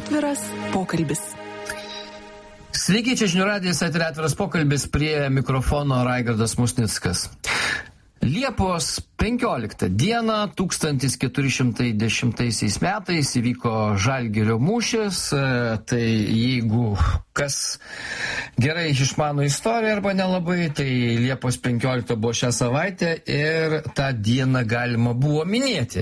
Atviras pokalbis. Sveiki, čia žinių radijas, atviras pokalbis, prie mikrofono Raigardas Musnickas. Liepos 15 dieną 1410 metais įvyko Žalgirio mūšis, tai jeigu kas gerai išmano istoriją arba nelabai, tai Liepos 15 buvo šią savaitę ir tą dieną galima buvo minėti.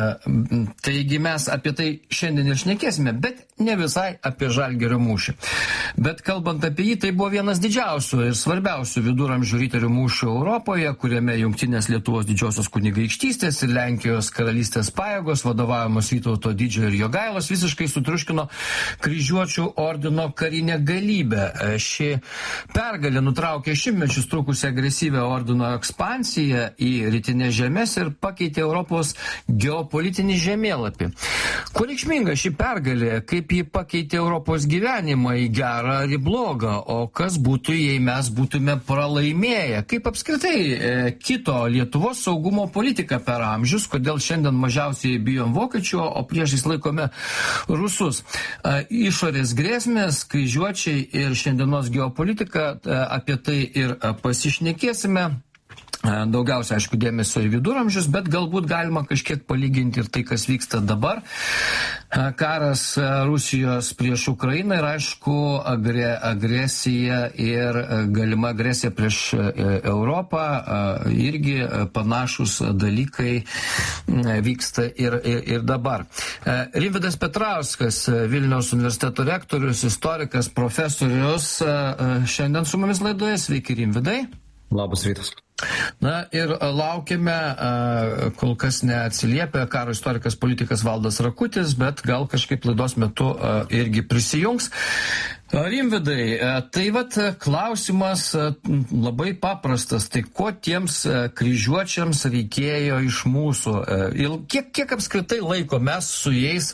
Taigi mes apie tai šiandien ir šnekėsime, bet ne visai apie Žalgirio mūšį. Bet kalbant apie jį, tai buvo vienas didžiausių ir svarbiausių viduramžių riterių mūšių Europoje, kuriame Jungtinės Lietuvos didžiosios kunigaikštystės ir Lenkijos karalystės pajėgos, vadovaujamos Vytauto Didžiojo ir Jogailos, visiškai sutriuškino kryžiuočių ordino karinę galybę. Ši pergalė nutraukė šimtmečius trukusią agresyvią ordino ekspansiją į rytinės žemės ir pakeitė Europos geopolitinį žemėlapį. Kuo reikšminga ši pergalė, kaip ji pakeitė Europos gyvenimą į gerą ar į blogą, o kas būtų, jei mes būtume pralaimėję? Kaip apskritai kito Lietuvos saugumo politika per amžius, kodėl šiandien mažiausiai bijom vokiečių, o priešais laikome rusus? Išorės grėsmės, kryžiuočiai ir šiandienos geopolitika, apie tai ir pasišnekėsime. Daugiausia, aišku, dėmesio į viduramžius, bet galbūt galima kažkiek palyginti ir tai, kas vyksta dabar. Karas Rusijos prieš Ukrainą ir, aišku, agresija ir galima agresija prieš Europą. Irgi panašus dalykai vyksta ir dabar. Rimvydas Petrauskas, Vilniaus universiteto rektorius, istorikas, profesorius, šiandien su mumis laidoje. Sveiki, Rimvydai. Labas rytas. Na ir laukiame, kol kas neatsiliepia karo istorikas politikas Valdas Rakutis, bet gal kažkaip laidos metu irgi prisijungs. Rimvydai, tai vat klausimas labai paprastas, tai ko tiems kryžiuočiams reikėjo iš mūsų? Ir kiek apskritai laiko mes su jais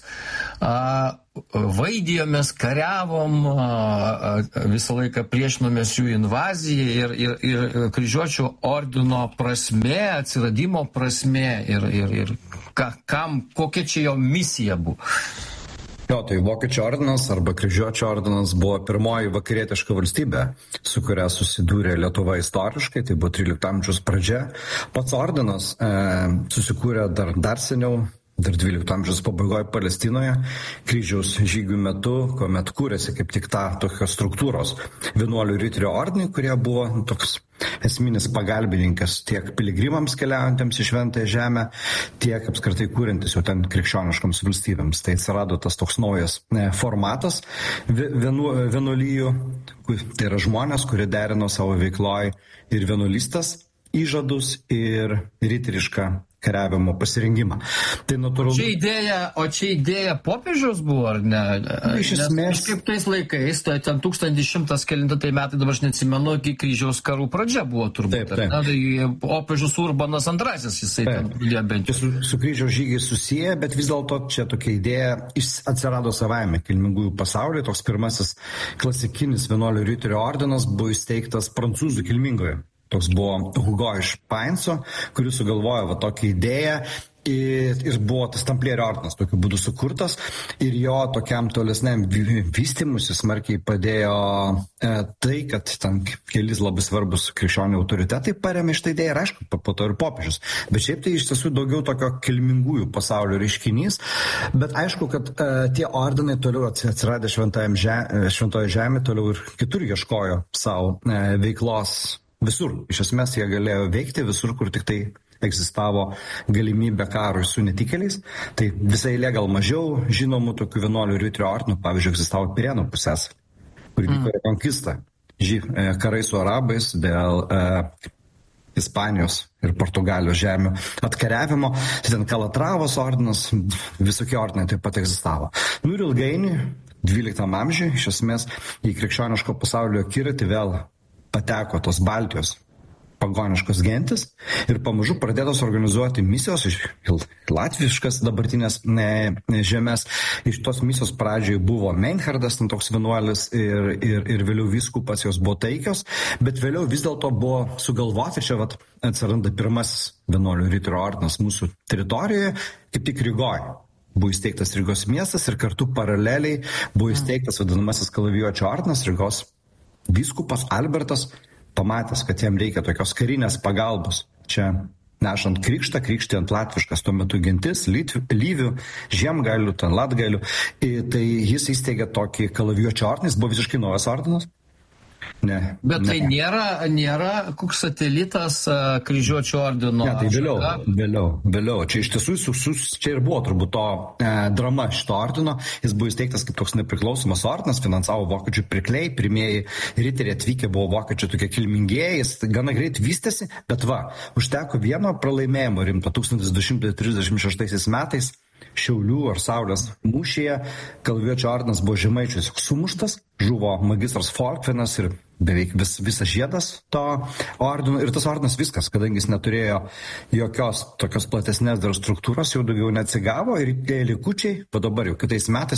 vaidijomės, kariavom, visą laiką priešinomės jų invazijai ir kryžiuočių ordino prasmė, atsiradimo prasmė ir kokia čia jo misija buvo? Jo, tai Vokiečių ordinas arba Kryžiuočių ordinas buvo pirmoji vakarietiška valstybė, su kuria susidūrė Lietuva istoriškai, tai buvo 13 amžiaus pradžia. Pats ordinas susikūrė dar seniau, dar 12 amžiaus pabaigoje Palestinoje, kryžiaus žygių metu, kuomet kūrėsi kaip tik tokios struktūros vienuolių riterių ordinai, kurie buvo toks esminis pagalbininkas tiek piligrimams keliaujantiems į Šventąją Žemę, tiek apskritai kūrintis jau ten krikščioniškoms valstybėms. Tai atsirado tas toks naujas formatas vienuolijų, tai yra žmonės, kurie derino savo veikloj ir vienuolystės įžadus ir riterišką kariavimo pasirengimą. Tai natūralu. Čia idėja popiežiaus buvo, ar ne? Iš esmės. Kaip tais laikais, tai ten 1100 kelintai metai, dabar aš neatsimenu, iki kryžiaus karų pradžia buvo turbūt. Taip. Tai popiežius Urbanas II, jisai ten pradėjo bent jau. Su kryžiaus žygiai susiję, bet vis dėlto čia tokia idėja atsirado savaime kilmingųjų pasaulyje. Toks pirmasis klasikinis vienuolių riterių ordinas buvo įsteigtas prancūzų kilmingoje. Toks buvo Hugo iš Painso, kuris sugalvojo tokią idėją ir buvo tas tamplierių ordinas tokiu būdu sukurtas ir jo tokiam tolesniam vystymusi smarkiai padėjo tai, kad ten kelis labai svarbus krikščionių autoritetai paremė šitą idėją ir aišku, po to ir popiežius. Bet šiaip tai iš tiesų daugiau tokio kilmingųjų pasaulio reiškinys, bet aišku, kad tie ordinai toliau atsiradę Šventoje Žemėje toliau ir kitur ieškojo savo veiklos. Visur. Iš esmės jie galėjo veikti visur, kur tik tai egzistavo galimybė karui su netikėliais. Tai visai eilė gal mažiau žinomų tokių vienuolių riterių ordinų, pavyzdžiui, egzistavo Pirėnų pusės, kur vyko rekonkista. Karai su arabais dėl Ispanijos ir Portugalijos žemių atkariavimo. Ten Kalatravos ordinas, visokie ordinai taip pat egzistavo. Ir ilgainiui, 12 amžiuje, iš esmės, į krikščioniško pasaulio akiratį vėl pateko tos Baltijos pagoniškos gentis ir pamažu pradėtos organizuoti misijos iš latviškas dabartinės žemės. Iš tos misijos pradžioje buvo Meinhardas, toks vienuolis ir vėliau vyskupas, jos buvo taikios, bet vėliau vis dėlto buvo sugalvoti, čia atsiranda pirmasis vienuolių riterių ordinas mūsų teritorijoje, kaip tik Rygoje. buvo įsteigtas Rygos miestas ir kartu paraleliai buvo įsteigtas vadinamasis kalavijuočių ordinas. Rygos vyskupas Albertas, pamatęs, kad jam reikia tokios karinės pagalbos, čia nešant krikštą, krikštijant latviškas tuo metu gentis, lyvių, žiemgalių, ten latgalių, tai jis įsteigė tokį kalavijuočių ordiną, jis buvo visiškai naujas ordinas. Ne, bet tai nėra koks satelitas kryžiuočių ordino. Ne, tai vėliau. Čia iš tiesų čia ir buvo turbūt to drama šito ordino. Jis buvo įsteigtas kaip toks nepriklausomas ordinas, finansavo vokiečių pirkliai, pirmieji riteriai atvykę buvo vokiečių tokie kilmingieji, jis gana greit vystėsi, bet užteko vieno pralaimėjimo rimto 1236 metais. Šiaulių ar Saulės mūšyje kalavijuočių ordinas buvo Žemaičių sumuštas, žuvo magistras Folkvinas ir beveik visas žiedas to ordino. Ir tas ordinas viskas, kadangi jis neturėjo jokios tokios platesnės dar struktūros, jau daugiau neatsigavo ir likučiai, o dabar jau kitais metais,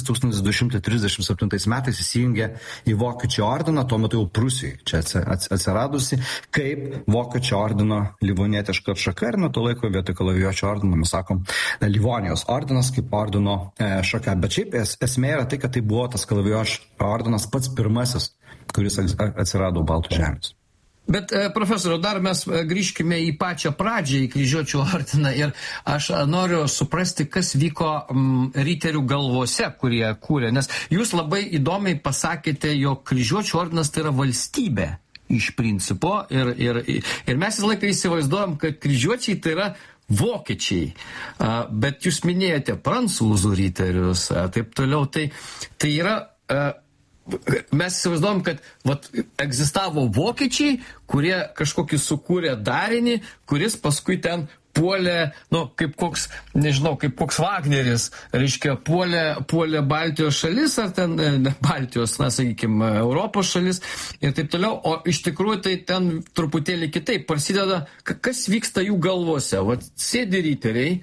1237 metais įsijungė į Vokiečių ordiną, tuo metu jau Prūsijai čia atsiradusi, kaip Vokiečių ordino livonietiška atšaka ir nuo to laiko vietoj kalavijuočių ordino mes sakom Livonijos ordinas kaip ordino šaka. Bet šiaip esmė yra tai, kad tai buvo tas kalavijuočių ordinas pats pirmasis, kuris atsirado Baltų žemės. Bet, profesoriau, dar mes grįžkime į pačią pradžią, į kryžiuočių ordiną ir aš noriu suprasti, kas vyko riterių galvose, kurie kūrė, nes jūs labai įdomiai pasakėte, jog kryžiuočių ordinas tai yra valstybė iš principo ir mes visą laiką įsivaizduojam, kad kryžiuočiai tai yra vokiečiai, bet jūs minėjote prancūzų riterius, taip toliau, tai yra... Mes įsivaizduojam, kad egzistavo vokiečiai, kurie kažkokį sukūrė darinį, kuris paskui ten puolė, kaip koks Vagneris, reiškia, puolė Baltijos šalis, ar ten Baltijos, sakykime, Europos šalis ir taip toliau, o iš tikrųjų tai ten truputėlį kitaip prasideda, kas vyksta jų galvose. Sėdi riteriai,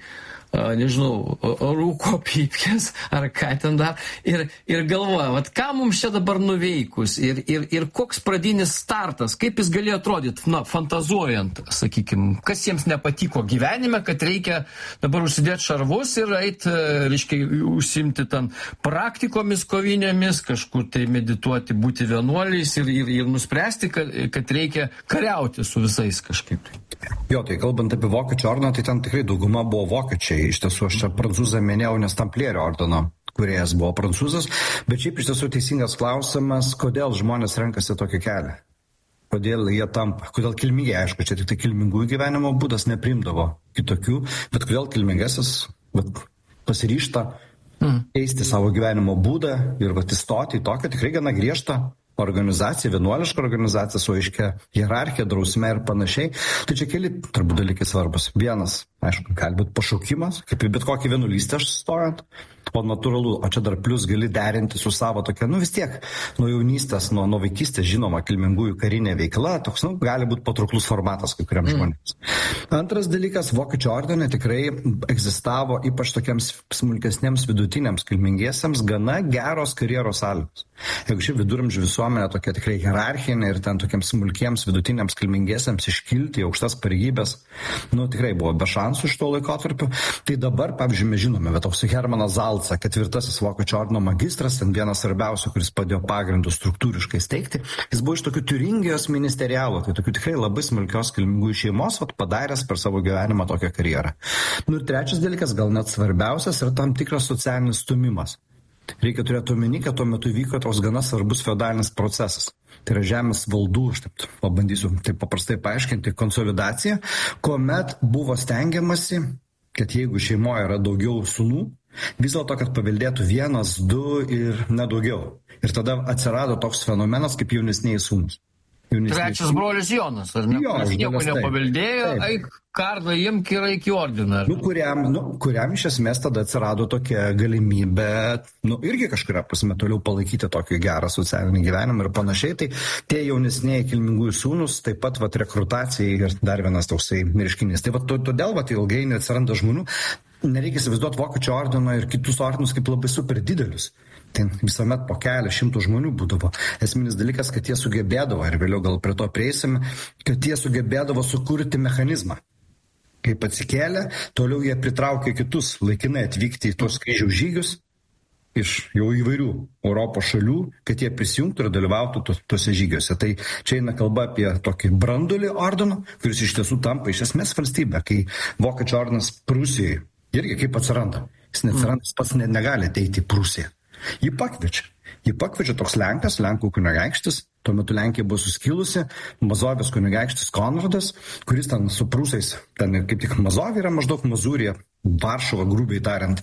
rūko pypkės, ar ką ten dar, ir galvoja, ką mums čia dabar nuveikus, ir koks pradinis startas, kaip jis galėjo atrodyti, fantazuojant, sakykime, kas jiems nepatiko gyvenime, kad reikia dabar užsidėti šarvus ir eiti, reiškia, užsimti ten praktikomis kovinėmis, kažkur tai medituoti, būti vienuoliais ir nuspręsti, kad reikia kariauti su visais kažkaip. Jo, tai kalbant apie Vokiečių ordiną, tai ten tikrai dauguma buvo vokiečiai. Iš tiesų, aš čia prancūzą minėjau, nes Tamplierių ordino kūrėjas buvo prancūzas, bet šiaip iš tiesų teisingas klausimas, kodėl žmonės renkasi tokį kelią. Kodėl jie tampa, kodėl kilmingiai, aišku, čia tik tai kilmingųjų gyvenimo būdas neprimdavo kitokių, bet kodėl kilmingasis pasiryžta keisti savo gyvenimo būdą ir įstoti į tokią tikrai gana griežtą organizacija, vienuoliška organizacija su aiškia hierarchija, drausme ir panašiai. Tai čia keli turbūt dalykai svarbus. Vienas, aišku, gali būti pašaukimas, kaip ir bet kokį vienuolystę aš stojant, o natūralu, o čia dar plus gali derinti su savo tokia, vis tiek, nuo jaunystės, nuo vaikystės žinoma kilmingųjų karinė veikla, toks, gali būti patrauklus formatas kai kuriam žmonėms. Antras dalykas, Vokiečių ordine tikrai egzistavo ypač tokiems smulkesniems vidutiniams kilmingiesiems gana geros karjeros sąlygos. Jeigu ši viduramžių visuomenė tokia tikrai hierarchinė ir ten tokiems smulkiems vidutiniams kilmingiesiems iškilti į aukštas pareigybės, tikrai buvo be šansų iš to laikotarpio. Tai dabar, pavyzdžiui, mes žinome, bet toks Hermanas Zalca, 4. Vokiečių ordino magistras, ten vienas svarbiausių, kuris padėjo pagrindus struktūriškai steigti, jis buvo iš tokių Tiuringijos ministerialo, tai tokių tikrai labai smulkios kilmingųjų šeimos, padaręs per savo gyvenimą tokią karjerą. Ir trečias dalykas, gal net svarbiausias, yra tam tikras socialinis stumimas. Reikia turėti omeny, kad tuo metu vyko toks gana svarbus feodalinis procesas. Tai yra žemės valdų, aš taip pabandysiu taip paprastai paaiškinti, konsolidacija, kuomet buvo stengiamasi, kad jeigu šeimoje yra daugiau sūnų, vis dėlto, kad paveldėtų 1, 2 ir nedaugiau. Ir tada atsirado toks fenomenas kaip jaunesniai sūnūs. Trečias brolis Jonas, ar ne? Jo, nieko nepaveldėjo, eik kardą imk ir eik į ordiną. Kuriam iš esmės tada atsirado tokia galimybė, irgi kažkuria prasme toliau palaikyti tokį gerą socialinį gyvenimą ir panašiai. Tai tie jaunesniai kilmingųjų sūnus, taip pat rekrutacijai ir dar vienas toksai reiškinys. Tai todėl ilgainiui atsiranda žmonių. Nereikia įsivaizduoti Vokiečių ordino ir kitus ordinus kaip labai super didelius. Ten visuomet po kelių šimtų žmonių būdavo. Esminis dalykas, kad jie sugebėdavo, ir vėliau gal prie to prieisim, kad jie sugebėdavo sukurti mechanizmą. Kaip atsikėlė, toliau jie pritraukė kitus laikinai atvykti į tuos kryžiaus žygius iš jau įvairių Europos šalių, kad jie prisijungtų ir dalyvautų tuose žygiuose. Tai čia eina kalba apie tokį brandulį ordino, kuris iš tiesų tampa iš esmės valstybė, kai Vokiečių ordinas Prūsijoje irgi kaip atsiranda. Jis neatsiranda, jis pats negali ateiti į Prūsiją. Jį pakviečia toks Lenkas, Lenkų kunigaikštis, tuo metu Lenkija buvo suskilusi, Mazovijos kunigaikštis Konradas, kuris ten su prūsais, ten kaip tik Mazovija yra maždaug Mazūrija, Varšuva, grubiai tariant,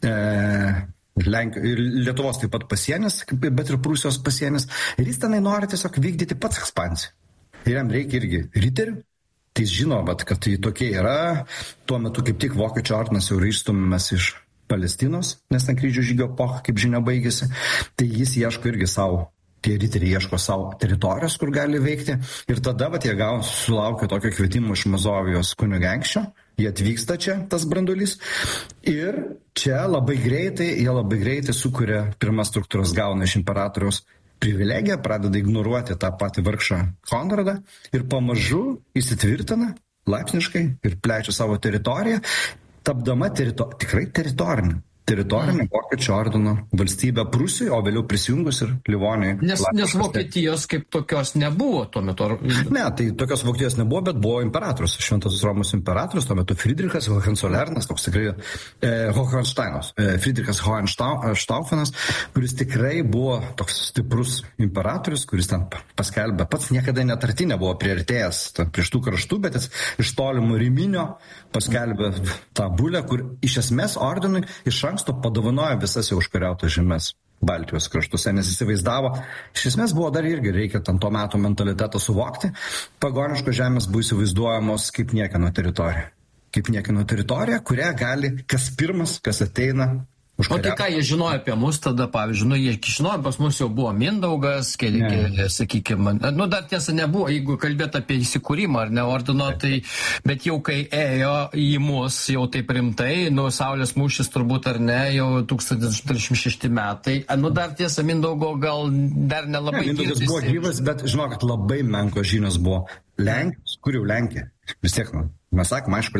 ir Lietuvos taip pat pasienis, bet ir Prūsijos pasienis, ir jis tenai nori tiesiog vykdyti pats ekspansiją. Ir jam reikia irgi riterių, tai jis žino, kad tai tokie yra, tuo metu kaip tik Vokiečių ordinas jau išstumiamas iš Palestinos, nes ten kryžių žygio epocha, kaip žinia, baigėsi, tai jis ieško irgi savo, tie riteriai ieško savo teritorijos, kur gali veikti, ir tada jie sulaukia tokio kvietimo iš Mazovijos kunigaikščio, jie atvyksta čia, tas branduolys, ir čia labai greitai sukuria pirmas struktūras, gauna iš imperatoriaus privilegiją, pradeda ignoruoti tą patį vargšą Konradą ir pamažu įsitvirtina laipsniškai ir plečia savo teritoriją, tapdama tikrai teritorinė Vokiečių ordino valstybė Prūsijoje, o vėliau prisijungus ir Livonijai. Nes Vokietijos kaip tokios nebuvo tuo metu. Ne, tai tokios Vokietijos nebuvo, bet buvo imperatorius, Šventasis Romos imperatorius, tuo metu Friedrichas Hohenzollernas, toks tikrai Friedrichas Hohenstauфenas, kuris tikrai buvo toks stiprus imperatorius, kuris ten paskelbė, pats niekada netarti nebuvo priartėjęs prieš tų kraštų, bet jis iš tolimo Riminio paskelbė tą bulę, kur iš esmės ordinui iš anksto padovanojo visas jau užkariautas žemes Baltijos kraštuose, nes įsivaizdavo, iš esmės buvo dar irgi, reikia tam to meto mentalitetą suvokti, pagoniškos žemės buvo įsivaizduojamos kaip niekieno teritorija, kurią gali kas pirmas, kas ateina. O tai ką jie žinojo apie mus tada, pavyzdžiui, jie žinojo, pas mus jau buvo Mindaugas, sakykime, dar tiesa nebuvo, jeigu kalbėt apie įsikūrimą ar ne ordino, tai, bet jau kai ėjo į mus jau taip rimtai, Saulės mūšis turbūt ar ne, jau 1036 metai, dar tiesa Mindaugo gal dar nelabai Mindaugas buvo gyvas, bet žinokit, labai menkos žinios buvo. Lenkijos, kur jau Lenkija? Vis tiek, mes sakom, aišku,